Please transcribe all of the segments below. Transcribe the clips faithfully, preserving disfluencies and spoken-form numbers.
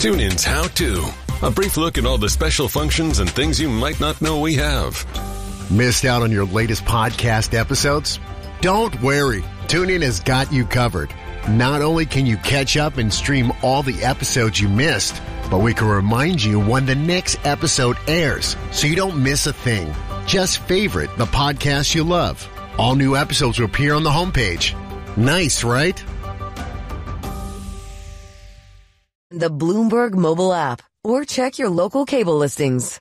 TuneIn's How To. A brief look at all the special functions and things you might not know we have. Missed out on your latest podcast episodes? Don't worry. TuneIn has got you covered. Not only can you catch up and stream all the episodes you missed, but we can remind you when the next episode airs so you don't miss a thing. Just favorite the podcast you love. All new episodes will appear on the homepage. Nice, right? The Bloomberg mobile app, or check your local cable listings.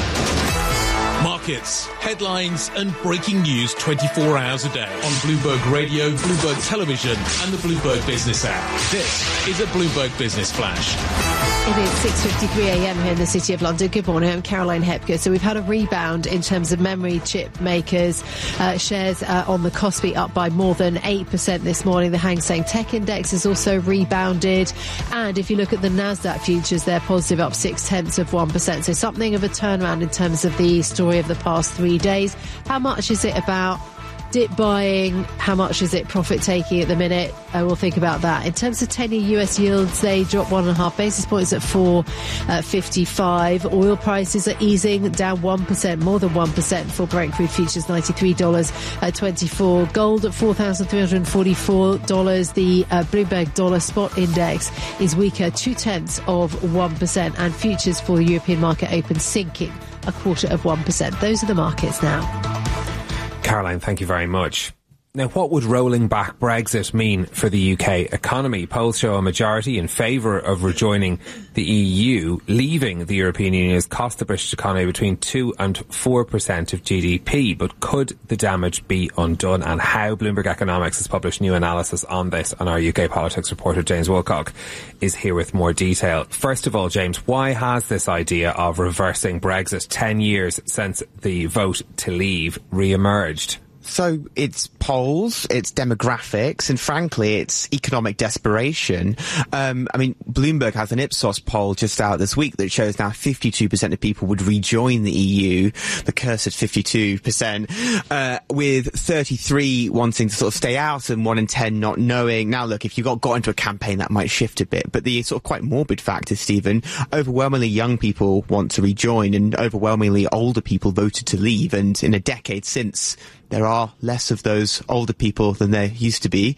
Markets, headlines and breaking news twenty-four hours a day on Bloomberg Radio, Bloomberg Television and the Bloomberg Business app. This is a Bloomberg Business Flash. It is six fifty-three a.m. here in the City of London. Good morning, I'm Caroline Hepker. So we've had a rebound in terms of memory chip makers. Uh, shares uh, on the Kospi up by more than eight percent this morning. The Hang Seng Tech Index has also rebounded. And if you look at the Nasdaq futures, they're positive, up six-tenths of one percent. So something of a turnaround in terms of the story of the past three days. How much is it about dip buying? How much is it profit taking at the minute? Uh, we'll think about that. In terms of ten-year U S yields, they dropped one and a half basis points at four fifty-five. Oil prices are easing, down one percent, more than one percent for Brent crude futures, ninety-three dollars twenty-four. Gold at four thousand three hundred forty-four dollars. The uh, Bloomberg Dollar Spot Index is weaker, two-tenths of one percent. And futures for the European market open sinking a quarter of one percent. Those are the markets now. Caroline, thank you very much. Now, what would rolling back Brexit mean for the U K economy? Polls show a majority in favour of rejoining the E U. Leaving the European Union has cost the British economy between two and four percent of G D P. But could the damage be undone? And how? Bloomberg Economics has published new analysis on this, and our U K politics reporter James Wilcock is here with more detail. First of all, James, why has this idea of reversing Brexit ten years since the vote to leave re-emerged? So it's polls, it's demographics, and frankly, it's economic desperation. Um, I mean, Bloomberg has an Ipsos poll just out this week that shows now fifty-two percent of people would rejoin the E U, the cursed fifty-two percent, uh, with thirty-three wanting to sort of stay out and one in ten not knowing. Now, look, if you got, got into a campaign, that might shift a bit. But the sort of quite morbid fact is, Stephen, overwhelmingly young people want to rejoin and overwhelmingly older people voted to leave. And in a decade since, there are less of those older people than there used to be.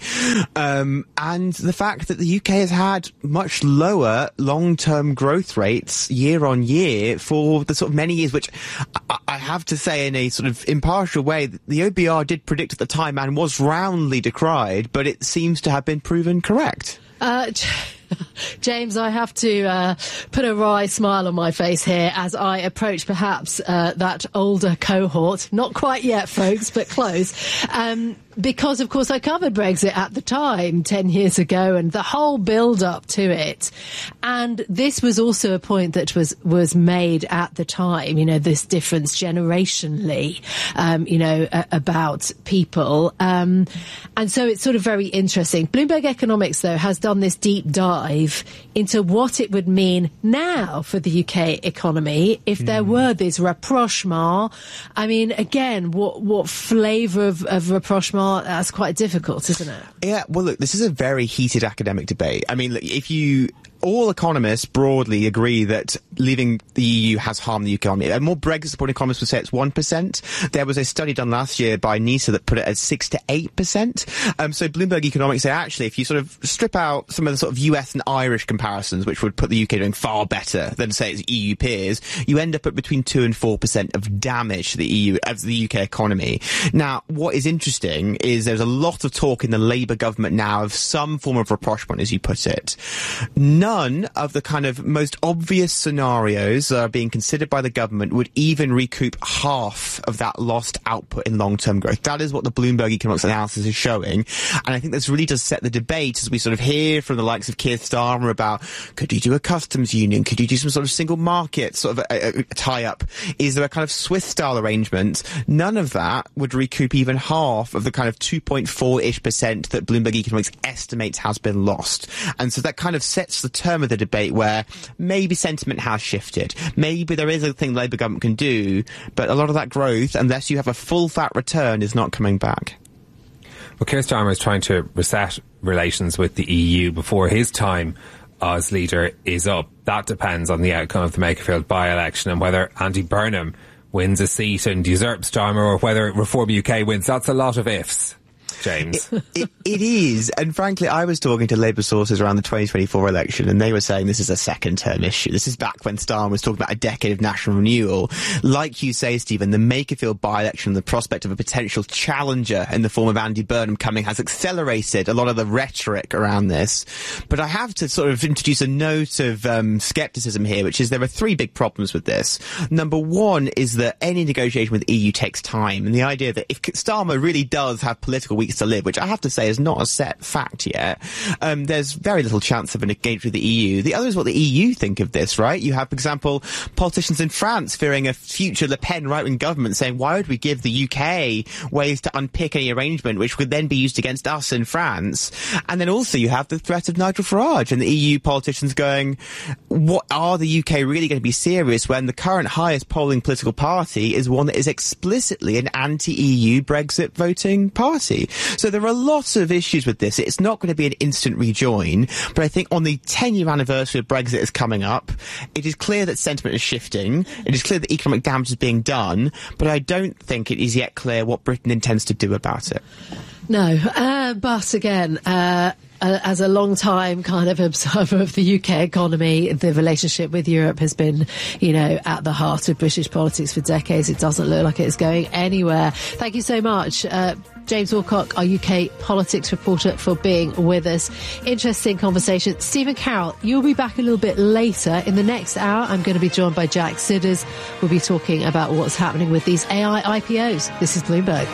Um, and the fact that the U K has had much lower long-term growth rates year on year for the sort of many years, which I, I have to say in a sort of impartial way, the O B R did predict at the time and was roundly decried, but it seems to have been proven correct. Uh, James, I have to uh, put a wry smile on my face here as I approach perhaps uh, that older cohort. Not quite yet, folks, but close. Um, because, of course, I covered Brexit at the time, ten years ago, and the whole build-up to it. And this was also a point that was, was made at the time, you know, this difference generationally, um, you know, uh, about people. Um, and so it's sort of very interesting. Bloomberg Economics, though, has done this deep dive into what it would mean now for the U K economy if there mm. were this rapprochement. I mean, again, what, what flavour of, of rapprochement? That's quite difficult, isn't it? Yeah, well, look, this is a very heated academic debate. I mean, look, if you... all economists broadly agree that leaving the E U has harmed the economy. And more Brexit-supporting economists would say it's one percent. There was a study done last year by NISA that put it at six to eight percent. Um, so Bloomberg Economics say, actually, if you sort of strip out some of the sort of U S and Irish comparisons, which would put the U K doing far better than, say, its E U peers, you end up at between two and four percent of damage to the E U, of the U K economy. Now, what is interesting is there's a lot of talk in the Labour government now of some form of rapprochement, as you put it. None None of the kind of most obvious scenarios that are being considered by the government would even recoup half of that lost output in long-term growth. That is what the Bloomberg Economics analysis is showing. And I think this really does set the debate as we sort of hear from the likes of Keir Starmer about, could you do a customs union? Could you do some sort of single market sort of a, a, a tie-up? Is there a kind of Swiss-style arrangement? None of that would recoup even half of the kind of two point four-ish percent that Bloomberg Economics estimates has been lost. And so that kind of sets the term of the debate where maybe sentiment has shifted. Maybe there is a thing the Labour government can do, but a lot of that growth, unless you have a full fat return, is not coming back. Well, Keir Starmer is trying to reset relations with the E U before his time Oz leader is up. That depends on the outcome of the Makerfield by-election and whether Andy Burnham wins a seat and usurps Starmer, or whether Reform U K wins. That's a lot of ifs, James. It, it, it is. And frankly, I was talking to Labour sources around the twenty twenty-four election, and they were saying this is a second-term issue. This is back when Starmer was talking about a decade of national renewal. Like you say, Stephen, the Makerfield by-election, the prospect of a potential challenger in the form of Andy Burnham coming has accelerated a lot of the rhetoric around this. But I have to sort of introduce a note of um, scepticism here, which is there are three big problems with this. Number one is that any negotiation with the E U takes time, and the idea that if Starmer really does have political weeks to live, which I have to say is not a set fact yet, um, there's very little chance of an engagement with the E U. The other is what the E U think of this, right? You have, for example, politicians in France fearing a future Le Pen right-wing government saying, why would we give the U K ways to unpick any arrangement which would then be used against us in France? And then also you have the threat of Nigel Farage and the E U politicians going, what are the U K really going to be serious when the current highest polling political party is one that is explicitly an anti-E U Brexit voting party? So there are lots of issues with this. It's not going to be an instant rejoin, but I think on the ten-year anniversary of Brexit is coming up, it is clear that sentiment is shifting. It is clear that economic damage is being done, but I don't think it is yet clear what Britain intends to do about it. No, uh, but again, uh, uh, as a long-time kind of observer of the U K economy, the relationship with Europe has been, you know, at the heart of British politics for decades. It doesn't look like it's going anywhere. Thank you so much, uh, James Wilcock, our U K politics reporter, for being with us. Interesting conversation. Stephen Carroll, you'll be back a little bit later. In the next hour, I'm going to be joined by Jack Sidders. We'll be talking about what's happening with these A I I P Os. This is Bloomberg.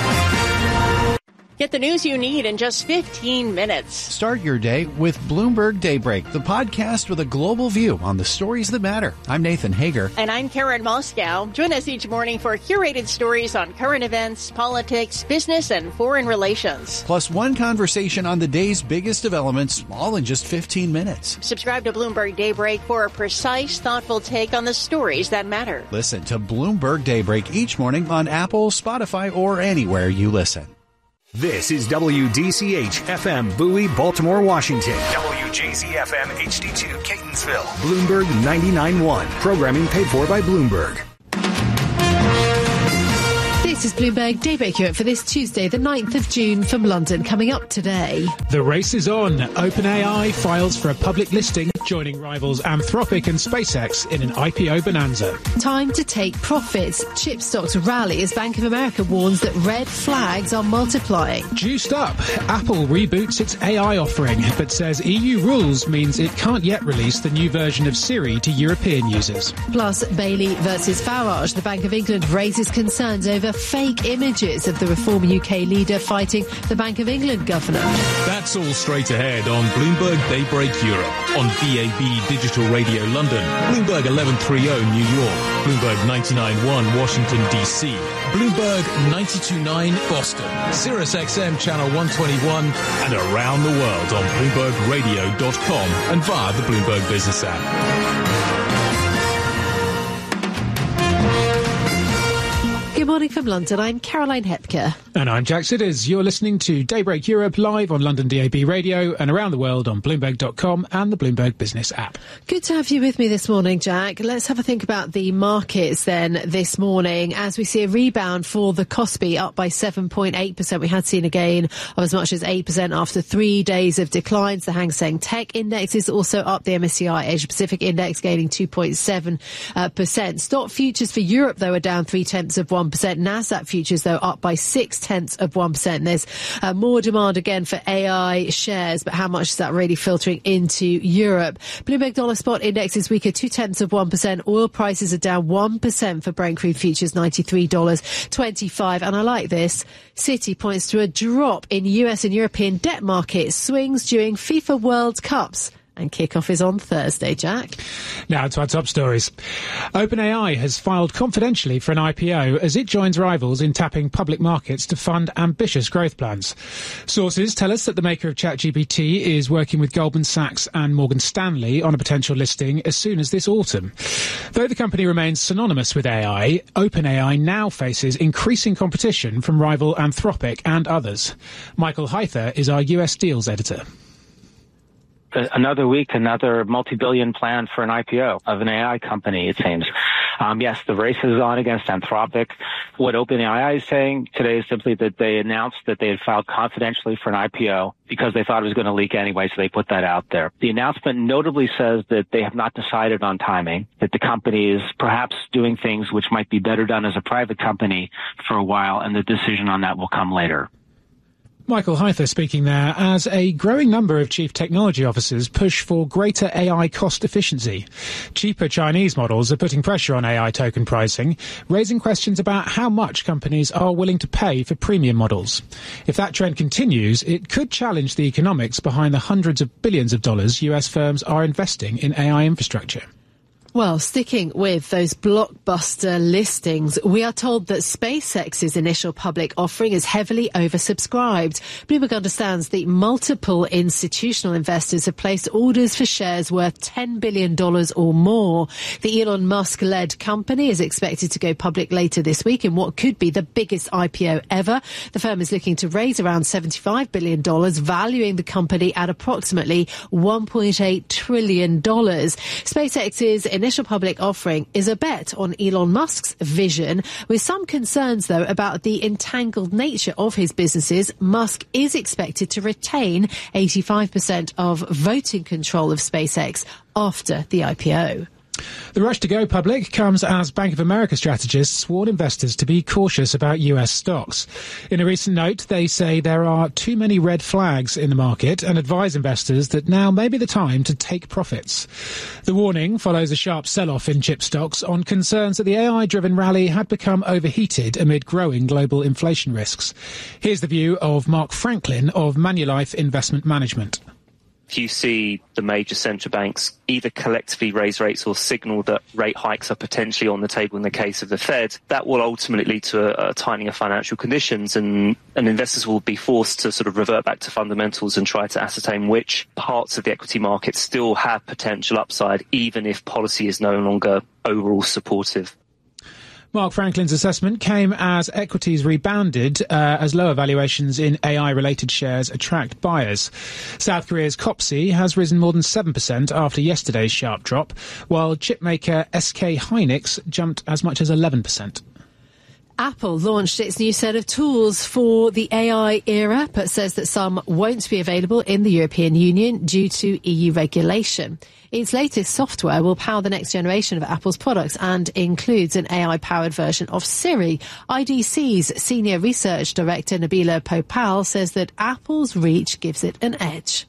Get the news you need in just fifteen minutes. Start your day with Bloomberg Daybreak, the podcast with a global view on the stories that matter. I'm Nathan Hager. And I'm Karen Moscow. Join us each morning for curated stories on current events, politics, business, and foreign relations. Plus one conversation on the day's biggest developments, all in just fifteen minutes. Subscribe to Bloomberg Daybreak for a precise, thoughtful take on the stories that matter. Listen to Bloomberg Daybreak each morning on Apple, Spotify, or anywhere you listen. This is W D C H F M Bowie, Baltimore, Washington. W J Z F M H D two Catonsville. Bloomberg ninety-nine point one. Programming paid for by Bloomberg. This is Bloomberg Daybreak Europe for this Tuesday, the ninth of June, from London. Coming up today. The race is on. OpenAI files for a public listing, joining rivals Anthropic and SpaceX in an I P O bonanza. Time to take profits. Chip stocks rally as Bank of America warns that red flags are multiplying. Juiced up. Apple reboots its A I offering, but says E U rules means it can't yet release the new version of Siri to European users. Plus, Bailey versus Farage. The Bank of England raises concerns over fake images of the Reform U K leader fighting the Bank of England governor. That's all straight ahead on Bloomberg Daybreak Europe, on D A B Digital Radio London, Bloomberg eleven thirty New York, Bloomberg ninety-nine point one Washington, D C, Bloomberg ninety-two point nine Boston, Sirius X M Channel one twenty-one, and around the world on Bloomberg Radio dot com and via the Bloomberg Business app. Good morning from London. I'm Caroline Hepker. And I'm Jack Sidders. You're listening to Daybreak Europe live on London D A B Radio and around the world on Bloomberg dot com and the Bloomberg Business app. Good to have you with me this morning, Jack. Let's have a think about the markets then this morning as we see a rebound for the Kospi, up by seven point eight percent. We had seen a gain of as much as eight percent after three days of declines. The Hang Seng Tech Index is also up. The M S C I Asia Pacific Index gaining two point seven percent. Stock futures for Europe, though, are down three tenths of one percent. Nasdaq futures, though, up by six tenths of one percent. There's uh, more demand again for A I shares, but how much is that really filtering into Europe? Bloomberg Dollar Spot Index is weaker, two tenths of one percent. Oil prices are down one percent for Brent crude futures, ninety-three dollars twenty-five. And I like this. Citi points to a drop in U S and European debt markets, swings during FIFA World Cups. And kickoff is on Thursday, Jack. Now to our top stories. OpenAI has filed confidentially for an I P O as it joins rivals in tapping public markets to fund ambitious growth plans. Sources tell us that the maker of ChatGPT is working with Goldman Sachs and Morgan Stanley on a potential listing as soon as this autumn. Though the company remains synonymous with A I, OpenAI now faces increasing competition from rival Anthropic and others. Michael Heither is our U S deals editor. another week, another multi-billion plan for an I P O of an A I company, it seems. Um, yes, the race is on against Anthropic. What OpenAI is saying today is simply that they announced that they had filed confidentially for an I P O because they thought it was going to leak anyway, so they put that out there. The announcement notably says that they have not decided on timing, that the company is perhaps doing things which might be better done as a private company for a while, and the decision on that will come later. Michael Hyther speaking there as a growing number of chief technology officers push for greater A I cost efficiency. Cheaper Chinese models are putting pressure on A I token pricing, raising questions about how much companies are willing to pay for premium models. If that trend continues, it could challenge the economics behind the hundreds of billions of dollars U S firms are investing in A I infrastructure. Well, sticking with those blockbuster listings, we are told that SpaceX's initial public offering is heavily oversubscribed. Bloomberg understands that multiple institutional investors have placed orders for shares worth ten billion dollars or more. The Elon Musk-led company is expected to go public later this week in what could be the biggest I P O ever. The firm is looking to raise around seventy-five billion dollars, valuing the company at approximately one point eight trillion dollars. SpaceX's initial public offering is a bet on Elon Musk's vision, with some concerns, though, about the entangled nature of his businesses. Musk is expected to retain eighty-five percent of voting control of SpaceX after the I P O. The rush to go public comes as Bank of America strategists warn investors to be cautious about U S stocks. In a recent note, they say there are too many red flags in the market and advise investors that now may be the time to take profits. The warning follows a sharp sell-off in chip stocks on concerns that the A I-driven rally had become overheated amid growing global inflation risks. Here's the view of Mark Franklin of Manulife Investment Management. If you see the major central banks either collectively raise rates or signal that rate hikes are potentially on the table in the case of the Fed, that will ultimately lead to a, a tightening of financial conditions, and, and investors will be forced to sort of revert back to fundamentals and try to ascertain which parts of the equity market still have potential upside, even if policy is no longer overall supportive. Mark Franklin's assessment came as equities rebounded uh, as lower valuations in A I-related shares attract buyers. South Korea's C O P S I has risen more than seven percent after yesterday's sharp drop, while chipmaker S K Hynix jumped as much as eleven percent. Apple launched its new set of tools for the A I era, but says that some won't be available in the European Union due to E U regulation. Its latest software will power the next generation of Apple's products and includes an A I-powered version of Siri. I D C's Senior Research Director Nabila Popal says that Apple's reach gives it an edge.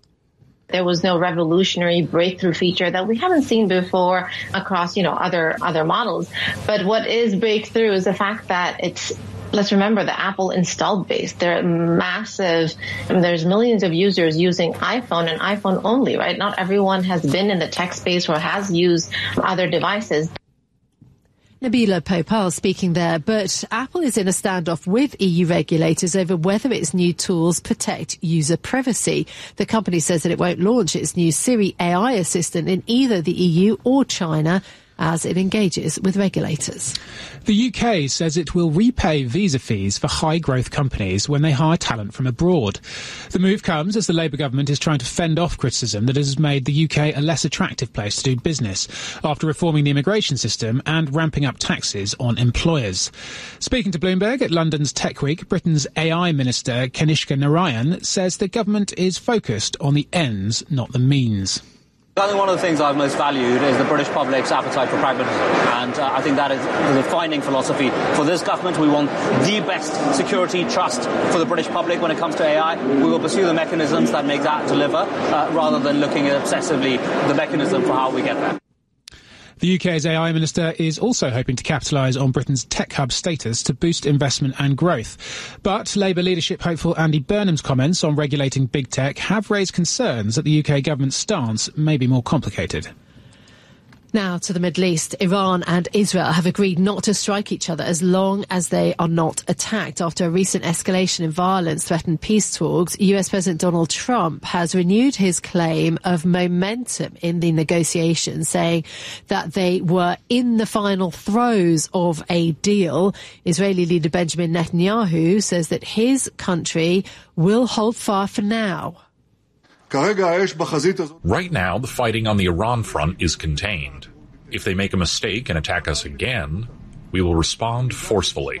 There was no revolutionary breakthrough feature that we haven't seen before across, you know, other other models. But what is breakthrough is the fact that it's, let's remember the Apple installed base. They're massive. I mean, there's millions of users using iPhone and iPhone only, right? Not everyone has been in the tech space or has used other devices. Nabila Popal speaking there, but Apple is in a standoff with E U regulators over whether its new tools protect user privacy. The company says that it won't launch its new Siri A I assistant in either the E U or China as it engages with regulators. The U K says it will repay visa fees for high-growth companies when they hire talent from abroad. The move comes as the Labour government is trying to fend off criticism that it has made the U K a less attractive place to do business after reforming the immigration system and ramping up taxes on employers. Speaking to Bloomberg at London's Tech Week, Britain's A I Minister Kanishka Narayan says the government is focused on the ends, not the means. I think one of the things I've most valued is the British public's appetite for pragmatism, and uh, I think that is the defining philosophy for this government. We want the best security, trust for the British public when it comes to A I. We will pursue the mechanisms that make that deliver, uh, rather than looking at obsessively the mechanism for how we get there. The U K's A I Minister is also hoping to capitalise on Britain's tech hub status to boost investment and growth. But Labour leadership hopeful Andy Burnham's comments on regulating big tech have raised concerns that the U K government's stance may be more complicated. Now to the Middle East. Iran and Israel have agreed not to strike each other as long as they are not attacked. After a recent escalation in violence threatened peace talks, U S President Donald Trump has renewed his claim of momentum in the negotiations, saying that they were in the final throes of a deal. Israeli leader Benjamin Netanyahu says that his country will hold fire for now. Right now, the fighting on the Iran front is contained. If they make a mistake and attack us again, we will respond forcefully.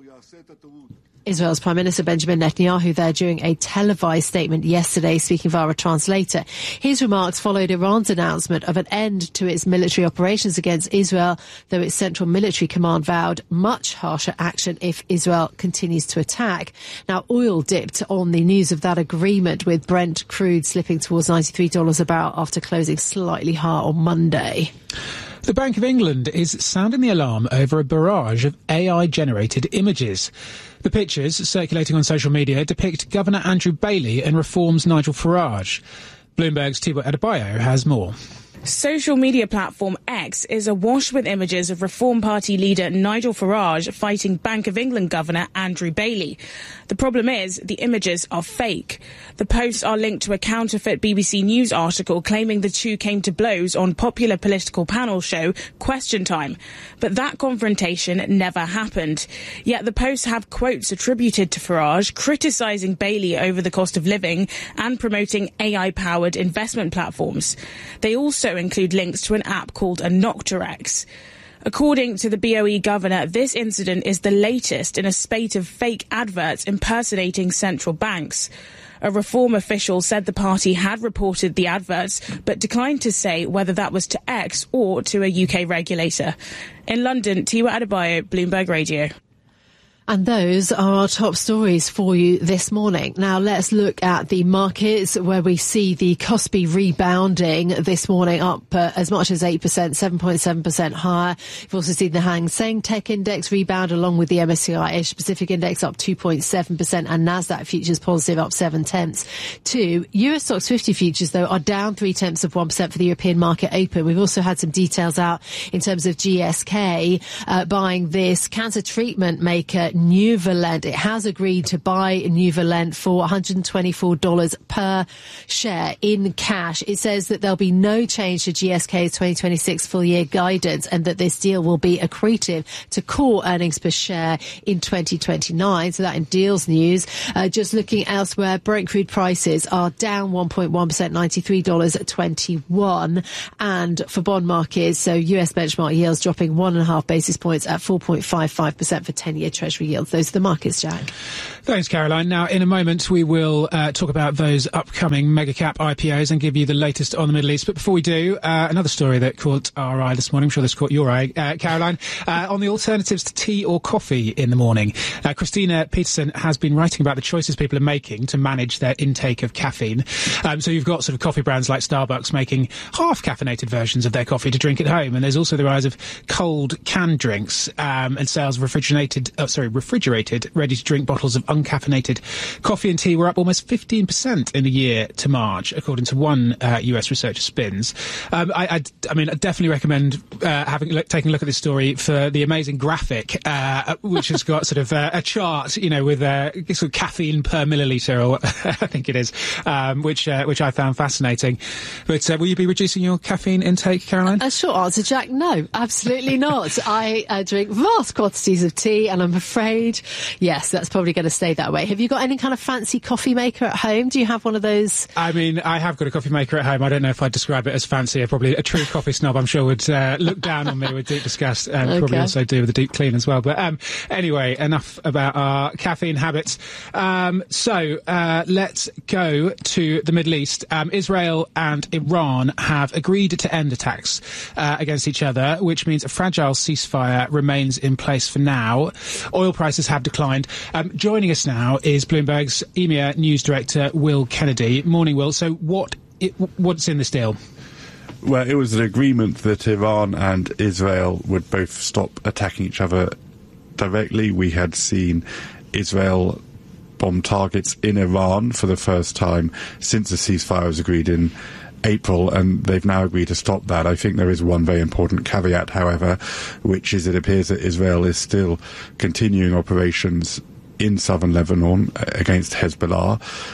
Israel's Prime Minister Benjamin Netanyahu there during a televised statement yesterday, speaking via a translator. His remarks followed Iran's announcement of an end to its military operations against Israel, though its Central Military Command vowed much harsher action if Israel continues to attack. Now, oil dipped on the news of that agreement, with Brent crude slipping towards ninety-three dollars a barrel after closing slightly higher on Monday. The Bank of England is sounding the alarm over a barrage of A I-generated images. The pictures circulating on social media depict Governor Andrew Bailey and Reform's Nigel Farage. Bloomberg's Thibaut Adebayo has more. Social media platform X is awash with images of Reform Party leader Nigel Farage fighting Bank of England Governor Andrew Bailey. The problem is the images are fake. The posts are linked to a counterfeit B B C News article claiming the two came to blows on popular political panel show Question Time. But that confrontation never happened. Yet the posts have quotes attributed to Farage criticising Bailey over the cost of living and promoting A I-powered investment platforms. They also include links to an app called a Nocturex. According to the B O E governor, this incident is the latest in a spate of fake adverts impersonating central banks. A Reform official said the party had reported the adverts, but declined to say whether that was to X or to a U K regulator. In London, Tiwa Adebayo, Bloomberg Radio. And those are our top stories for you this morning. Now let's look at the markets, where we see the Kospi rebounding this morning, up uh, as much as eight percent, seven point seven percent higher. We've also seen the Hang Seng Tech Index rebound, along with the M S C I Asia Pacific Index up two point seven percent, and Nasdaq futures positive, up seven tenths. Two U S Stocks fifty futures, though, are down three tenths of one percent for the European market open. We've also had some details out in terms of G S K uh, buying this cancer treatment maker Nuvalent. It has agreed to buy Nuvalent for one hundred twenty-four dollars per share in cash. It says that there'll be no change to G S K's twenty twenty-six full year guidance, and that this deal will be accretive to core earnings per share in twenty twenty-nine. So that in deals news. Uh, just looking elsewhere, Brent crude prices are down one point one percent, ninety-three dollars twenty-one. And for bond markets, so U S benchmark yields dropping one and a half basis points at four point five five percent for ten-year Treasury yields. Those are the markets, Jack. Thanks, Caroline. Now, in a moment, we will uh, talk about those upcoming mega-cap I P Os and give you the latest on the Middle East. But before we do, uh, another story that caught our eye this morning. I'm sure this caught your eye, uh, Caroline, uh, on the alternatives to tea or coffee in the morning. Uh, Christina Peterson has been writing about the choices people are making to manage their intake of caffeine. Um, so you've got sort of coffee brands like Starbucks making half-caffeinated versions of their coffee to drink at home. And there's also the rise of cold canned drinks um, and sales of refrigerated, oh, sorry, refrigerated ready-to-drink bottles of uncaffeinated coffee and tea were up almost fifteen percent in the year to March, according to one uh, U S researcher, Spins. Um, I, I, I mean, I definitely recommend uh, having look, taking a look at this story for the amazing graphic, uh, which has got sort of uh, a chart, you know, with uh, sort of caffeine per milliliter, or I think it is, um, which uh, which I found fascinating. But uh, will you be reducing your caffeine intake, Caroline? A short answer, Jack, no, absolutely not. I uh, drink vast quantities of tea, and I'm afraid, yes, that's probably going to stay that way. Have you got any kind of fancy coffee maker at home? Do you have one of those? I mean, I have got a coffee maker at home. I don't know if I'd describe it as fancy. Probably a true coffee snob, I'm sure, would uh, look down on me with deep disgust, and okay. probably also do with a deep clean as well. But um, anyway, enough about our caffeine habits. Um, so uh, let's go to the Middle East. Um, Israel and Iran have agreed to end attacks uh, against each other, which means a fragile ceasefire remains in place for now. Oil prices have declined. Um, joining us now is Bloomberg's E M E A News Director, Will Kennedy. Morning, Will. So what it, what's in this deal? Well, it was an agreement that Iran and Israel would both stop attacking each other directly. We had seen Israel bomb targets in Iran for the first time since the ceasefire was agreed in April, and they've now agreed to stop that. I think there is one very important caveat, however, which is it appears that Israel is still continuing operations in southern Lebanon against Hezbollah.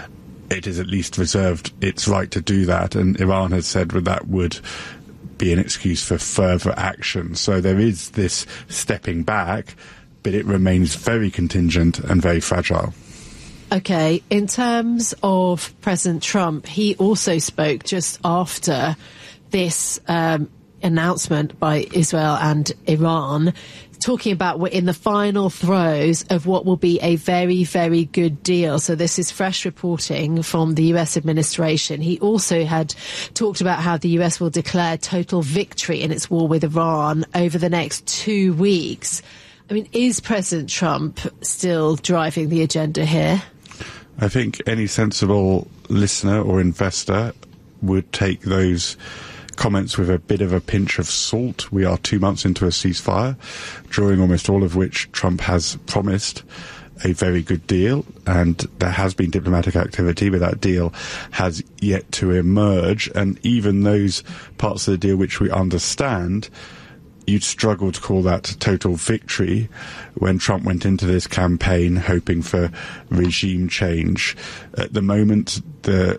It has at least reserved its right to do that, and Iran has said that that would be an excuse for further action. So there is this stepping back, but it remains very contingent and very fragile. Okay, in terms of President Trump, he also spoke just after this um, announcement by Israel and Iran, talking about we're in the final throes of what will be a very, very good deal. So this is fresh reporting from the U S administration. He also had talked about how the U S will declare total victory in its war with Iran over the next two weeks. I mean, is President Trump still driving the agenda here? I think any sensible listener or investor would take those comments with a bit of a pinch of salt. We are two months into a ceasefire, during almost all of which Trump has promised a very good deal, and there has been diplomatic activity, but that deal has yet to emerge. And even those parts of the deal which we understand, you'd struggle to call that total victory when Trump went into this campaign hoping for regime change. At the moment, the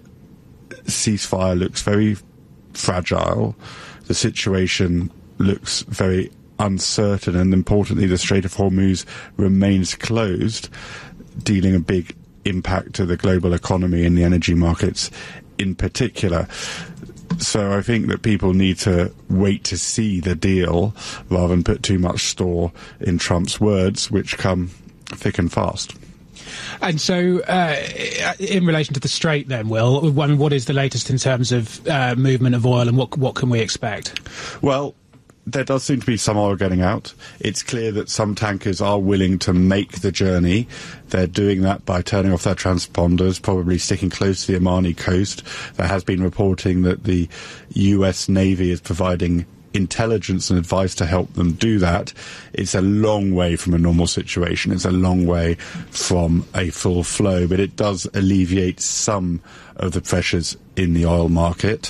ceasefire looks very fragile. The situation looks very uncertain, and importantly, the Strait of Hormuz remains closed, dealing a big impact to the global economy and the energy markets in particular. So I think that people need to wait to see the deal rather than put too much store in Trump's words, which come thick and fast. And so, uh, in relation to the Strait then, Will, I mean, what is the latest in terms of uh, movement of oil, and what what can we expect? Well, there does seem to be some oil getting out. It's clear that some tankers are willing to make the journey. They're doing that by turning off their transponders, probably sticking close to the Omani coast. There has been reporting that the U S Navy is providing intelligence and advice to help them do that. It's a long way from a normal situation. It's a long way from a full flow, but it does alleviate some of the pressures in the oil market.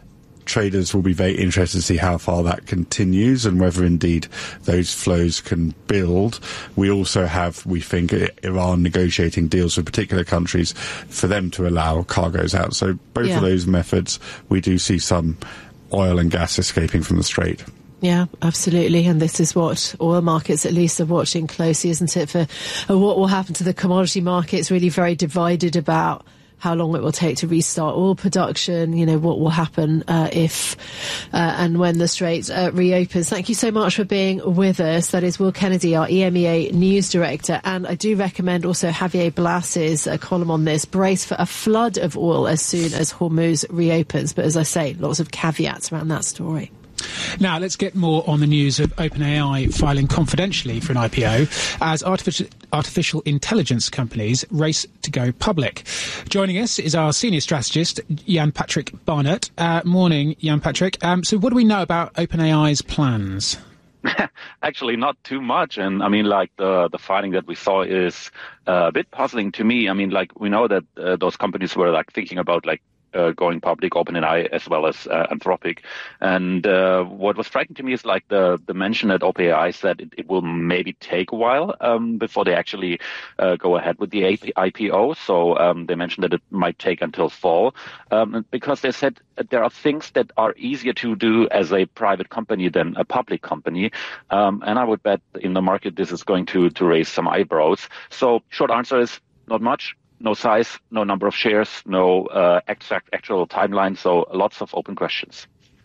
Traders will be very interested to see how far that continues and whether indeed those flows can build. We also have, we think, Iran negotiating deals with particular countries for them to allow cargoes out. So both yeah. of those methods, we do see some oil and gas escaping from the Strait. Yeah, absolutely. And this is what oil markets at least are watching closely, isn't it? For uh, what will happen to the commodity markets, really very divided about how long it will take to restart oil production, you know, what will happen uh, if uh, and when the Strait uh, reopens. Thank you so much for being with us. That is Will Kennedy, our E M E A News Director. And I do recommend also Javier Blas's uh, column on this, Brace for a Flood of Oil as soon as Hormuz reopens. But as I say, lots of caveats around that story. Now, let's get more on the news of OpenAI filing confidentially for an I P O as artificial, artificial intelligence companies race to go public. Joining us is our senior strategist, Jan Patrick Barnett. Uh, morning, Jan Patrick. Um, so what do we know about OpenAI's plans? Actually, not too much. And I mean, like the, the filing that we saw is uh, a bit puzzling to me. I mean, like we know that uh, those companies were like thinking about like Uh, going public, OpenAI as well as uh, Anthropic. And uh, what was striking to me is like the, the mention that OpenAI said it, it will maybe take a while um, before they actually uh, go ahead with the I P O. So um, they mentioned that it might take until fall um, because they said there are things that are easier to do as a private company than a public company. Um, and I would bet in the market this is going to, to raise some eyebrows. So short answer is not much. No size, no number of shares, no uh, exact actual timeline, so lots of open questions.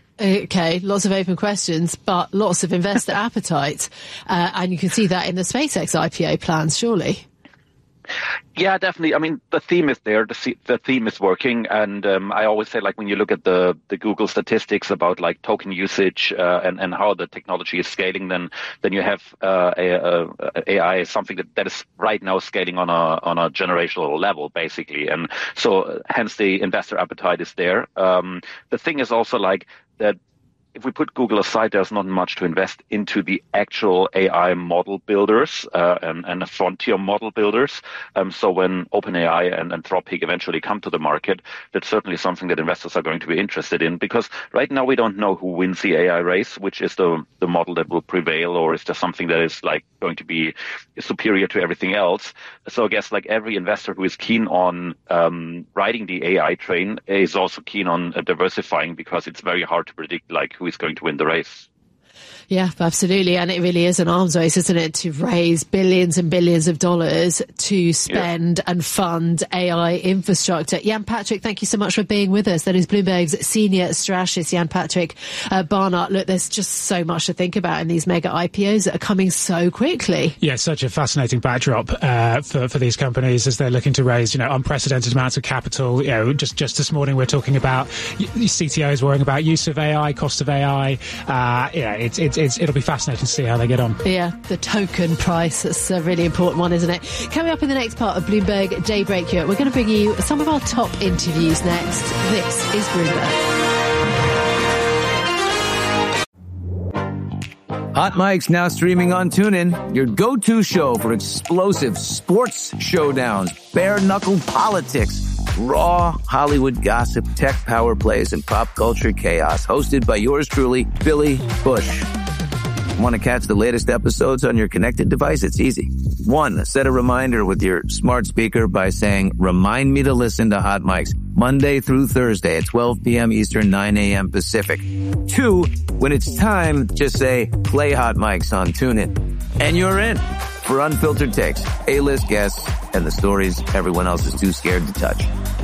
Okay, lots of open questions, but lots of investor appetite. Uh, and you can see that in the SpaceX I P O plans, surely. Yeah, definitely. I mean, the theme is there. The, the theme is working. And um, I always say, like, when you look at the, the Google statistics about, like, token usage uh, and, and how the technology is scaling, then then you have uh, a, a, A I is something that, that is right now scaling on a on a generational level, basically. And so uh, hence the investor appetite is there. Um, the thing is also, like, that if we put Google aside, there's not much to invest into the actual A I model builders uh, and, and the frontier model builders. Um, so when OpenAI and Anthropic eventually come to the market, that's certainly something that investors are going to be interested in, because right now we don't know who wins the A I race, which is the the model that will prevail, or is there something that is like going to be superior to everything else. So I guess like every investor who is keen on um, riding the A I train is also keen on uh, diversifying, because it's very hard to predict like who is going to win the race. Yeah, absolutely. And it really is an arms race, isn't it, to raise billions and billions of dollars to spend yeah. and fund A I infrastructure. Jan Patrick, thank you so much for being with us. That is Bloomberg's senior strategist, Jan Patrick uh, Barnard. Look, there's just so much to think about in these mega I P Os that are coming so quickly. Yeah, such a fascinating backdrop uh, for, for these companies as they're looking to raise, you know, unprecedented amounts of capital. You know, just, just this morning we're talking about C T Os worrying about use of A I, cost of A I. Uh, yeah, it's, it's It's, it'll be fascinating to see how they get on. Yeah, the token price, that's a really important one, isn't it? Coming up in the next part of Bloomberg Daybreak here, we're going to bring you some of our top interviews next. This is Bloomberg. Hot Mike's now streaming on TuneIn, your go-to show for explosive sports showdowns, bare-knuckle politics, raw Hollywood gossip, tech power plays, and pop culture chaos. Hosted by yours truly, Billy Bush. Want to catch the latest episodes on your connected device? It's easy. One, set a reminder with your smart speaker by saying, remind me to listen to Hot Mics Monday through Thursday at twelve p.m. Eastern, nine a.m. Pacific. Two, when it's time, just say, play Hot Mics on TuneIn. And you're in for unfiltered takes, A-list guests, and the stories everyone else is too scared to touch.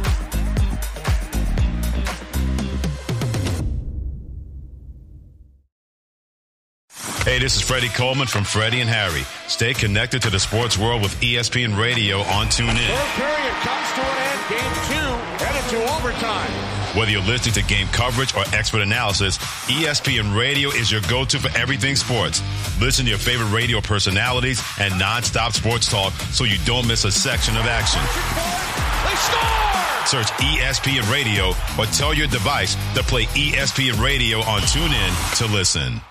Hey, this is Freddie Coleman from Freddie and Harry. Stay connected to the sports world with E S P N Radio on TuneIn. Third period comes to an end. Game two headed to overtime. Whether you're listening to game coverage or expert analysis, E S P N Radio is your go-to for everything sports. Listen to your favorite radio personalities and non-stop sports talk so you don't miss a section of action. They score! Search E S P N Radio or tell your device to play E S P N Radio on TuneIn to listen.